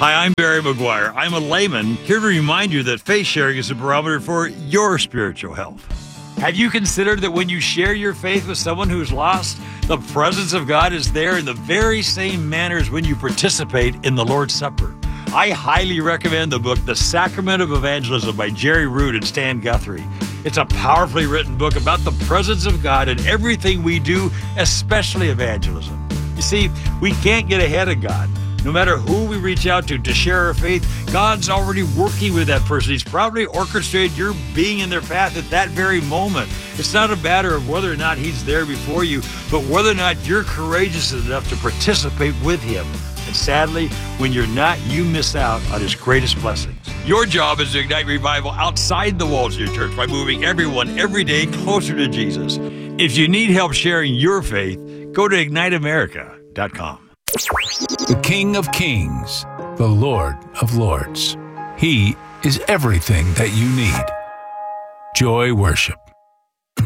Hi, I'm Barry McGuire. I'm a layman here to remind you that faith sharing is a barometer for your spiritual health. Have you considered that when you share your faith with someone who's lost, the presence of God is there in the very same manner as when you participate in the Lord's Supper? I highly recommend the book, The Sacrament of Evangelism by Jerry Root and Stan Guthrie. It's a powerfully written book about the presence of God in everything we do, especially evangelism. You see, we can't get ahead of God. No matter who we reach out to share our faith, God's already working with that person. He's probably orchestrated your being in their path at that very moment. It's not a matter of whether or not He's there before you, but whether or not you're courageous enough to participate with Him. And sadly, when you're not, you miss out on His greatest blessings. Your job is to ignite revival outside the walls of your church by moving everyone every day closer to Jesus. If you need help sharing your faith, go to IgniteAmerica.com. The King of Kings, the Lord of Lords. He is everything that you need. Joy Worship.